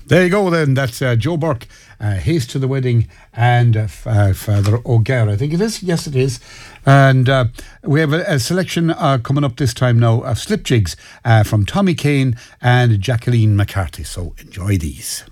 There you go then. That's Joe Burke, Haste to the Wedding, and Father O'Gara. I think it is. Yes, it is. And we have a selection coming up this time now of slip jigs from Tommy Kane and Jacqueline McCarthy. So enjoy these.